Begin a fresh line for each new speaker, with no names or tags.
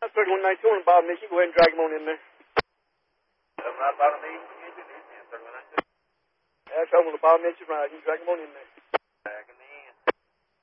got 3192 on the bottom. You can go ahead and drag him on in there.
Right bottom of the engine, 3192.
Yeah, that's on the bottom edge, right. You can drag him on in there.